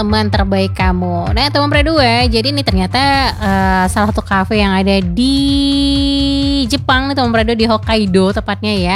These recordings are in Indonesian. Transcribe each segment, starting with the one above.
teman terbaik kamu. Nah, teman berdua, jadi ini ternyata salah satu kafe yang ada di Jepang nih teman berdua, di Hokkaido tepatnya ya.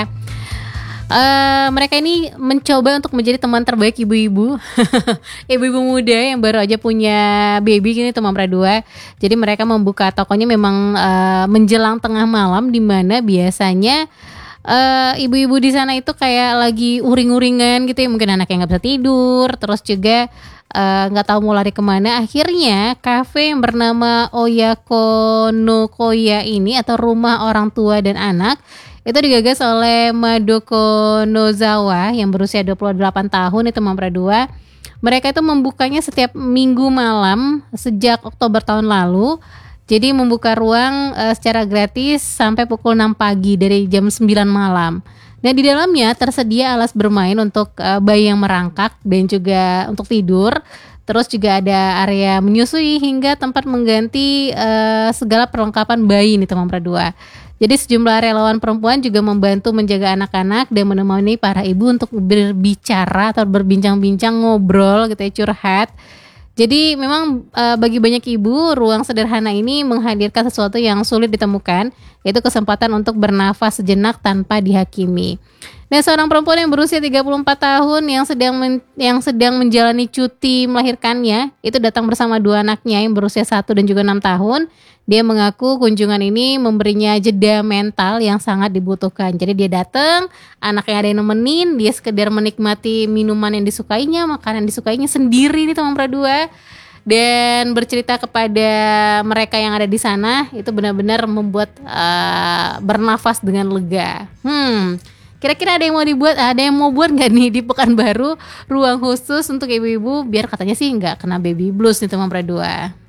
Mereka ini mencoba untuk menjadi teman terbaik ibu-ibu ibu-ibu muda yang baru aja punya baby gini teman berdua. Jadi mereka membuka tokonya memang menjelang tengah malam, di mana biasanya ibu-ibu di sana itu kayak lagi uring-uringan gitu ya, mungkin anaknya nggak bisa tidur, terus juga nggak tahu mau lari kemana. Akhirnya kafe yang bernama Oyako no Koya ini, atau rumah orang tua dan anak, itu digagas oleh Madoko Nozawa yang berusia 28 tahun itu memperdua. Mereka itu membukanya setiap minggu malam sejak Oktober tahun lalu. Jadi membuka ruang secara gratis sampai pukul 6 pagi dari jam 9 malam. Dan di dalamnya tersedia alas bermain untuk bayi yang merangkak dan juga untuk tidur. Terus juga ada area menyusui hingga tempat mengganti segala perlengkapan bayi nih teman berdua. Jadi sejumlah relawan perempuan juga membantu menjaga anak-anak dan menemani para ibu untuk berbicara atau berbincang-bincang, ngobrol gitu ya, curhat. Jadi memang bagi banyak ibu, ruang sederhana ini menghadirkan sesuatu yang sulit ditemukan, yaitu kesempatan untuk bernafas sejenak tanpa dihakimi. Nah, seorang perempuan yang berusia 34 tahun yang sedang menjalani cuti melahirkannya, itu datang bersama dua anaknya yang berusia 1 dan juga 6 tahun. Dia mengaku kunjungan ini memberinya jeda mental yang sangat dibutuhkan. Jadi dia datang, anaknya ada yang nemenin, dia sekedar menikmati minuman yang disukainya, makanan yang disukainya sendiri nih teman berdua. Dan bercerita kepada mereka yang ada di sana, itu benar-benar membuat bernafas dengan lega. Kira-kira ada yang mau buat nggak nih di Pekanbaru ruang khusus untuk ibu-ibu biar katanya sih nggak kena baby blues nih teman berdua.